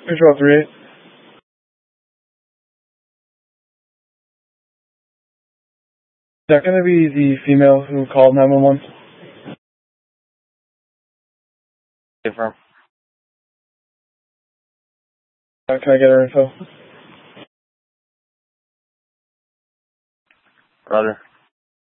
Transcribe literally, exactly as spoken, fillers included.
Control three eight. Is that going to be the female who called nine one one? Confirm. Uh, can I get her info? Roger.